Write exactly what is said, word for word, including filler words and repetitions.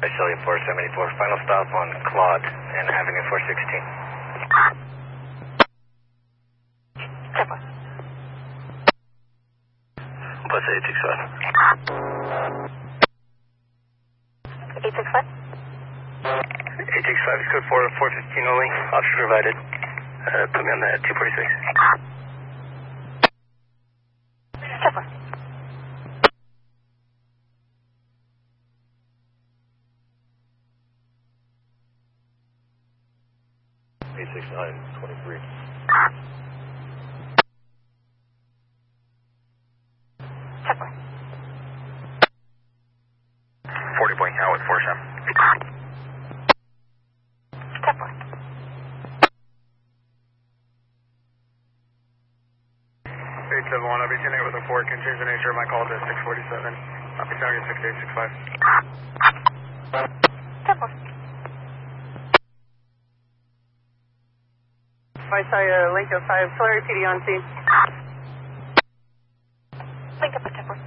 Cellular four seventy-four, final stop on Claude and Avenue four sixteen. Bus eight six five. eight six five? eight six five is code four, four fifteen only, option provided. Uh, put me on that two forty-six. Chopper. eight six nine, twenty-three. Chopper. forty point count with four seven. Chopper. eight seven one, I'll be tuning with a four, can change the nature of my call to six forty-seven. I'll be tuning at six eight six five. Chopper. I saw you, Lincoln five, Solari P D on scene.